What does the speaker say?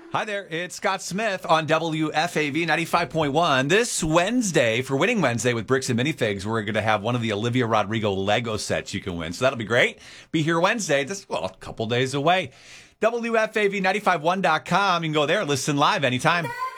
Hi there, it's Scott Smith on WFAV 95.1. This Wednesday, for Winning Wednesday with Bricks and Minifigs, we're going to have one of the Olivia Rodrigo Lego sets you can win. So that'll be great. Be here Wednesday, just, a couple days away. WFAV951.com. You can go there and listen live anytime.